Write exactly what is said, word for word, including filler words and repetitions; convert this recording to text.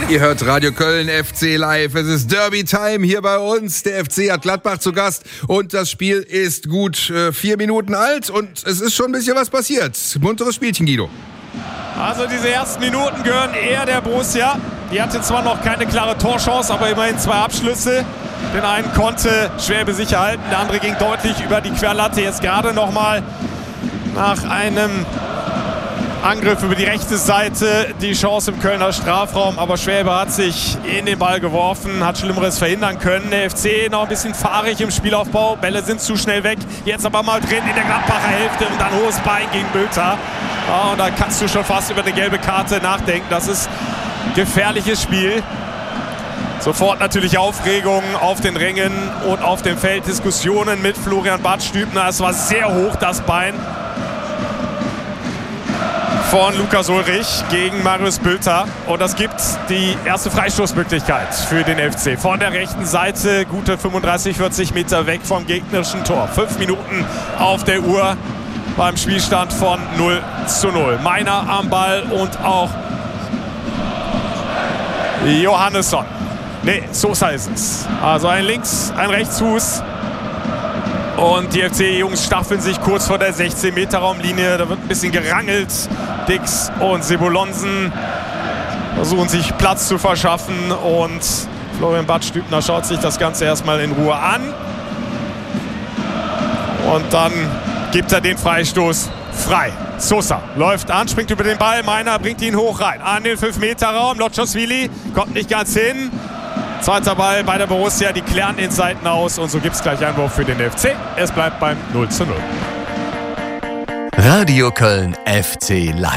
Ihr hört Radio Köln F C live. Es ist Derby-Time hier bei uns. Der F C hat Gladbach zu Gast und das Spiel ist gut äh, vier Minuten alt und es ist schon ein bisschen was passiert. Munteres Spielchen, Guido. Also diese ersten Minuten gehören eher der Borussia. Die hatte zwar noch keine klare Torchance, aber immerhin zwei Abschlüsse. Den einen konnte Schwäbe sicher halten, der andere ging deutlich über die Querlatte. Jetzt gerade nochmal nach einem Angriff über die rechte Seite die Chance im Kölner Strafraum, aber Schwäbe hat sich in den Ball geworfen, hat Schlimmeres verhindern können. Der F C noch ein bisschen fahrig im Spielaufbau, Bälle sind zu schnell weg, jetzt aber mal drin in der Gladbacher Hälfte und dann hohes Bein gegen Bülter. Ja, und da kannst du schon fast über eine gelbe Karte nachdenken. Das ist ein gefährliches Spiel. Sofort natürlich Aufregung auf den Rängen und auf dem Feld, Diskussionen mit Florian Badstübner. Es war sehr hoch, das Bein von Lukas Ulrich gegen Marius Bülter. Und das gibt die erste Freistoßmöglichkeit für den F C. Von der rechten Seite, gute fünfunddreißig, vierzig Meter weg vom gegnerischen Tor. Fünf Minuten auf der Uhr beim Spielstand von null zu null. Meiner am Ball und auch Johannesson. Ne, Sosa ist es. Also ein Links-, ein Rechtsfuß. Und die F C-Jungs staffeln sich kurz vor der sechzehn-Meter-Raumlinie. Da wird ein bisschen gerangelt. Dix und Sebulonsen versuchen sich Platz zu verschaffen. Und Florian Badstübner schaut sich das Ganze erstmal in Ruhe an. Und dann gibt er den Freistoß frei. Sosa läuft an, springt über den Ball. Meiner bringt ihn hoch rein. An den fünf-Meter-Raum. Lotschoswili kommt nicht ganz hin. Zweiter Ball bei der Borussia, die klären den Seiten aus und so gibt es gleich Einwurf für den F C. Es bleibt beim null zu null. Radio Köln F C live.